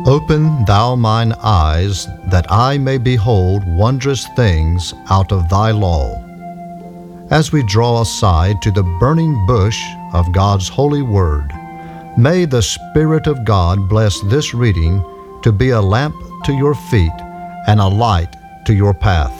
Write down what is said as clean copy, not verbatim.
Open thou mine eyes, that I may behold wondrous things out of thy law. As we draw aside to the burning bush of God's holy word, may the Spirit of God bless this reading to be a lamp to your feet and a light to your path.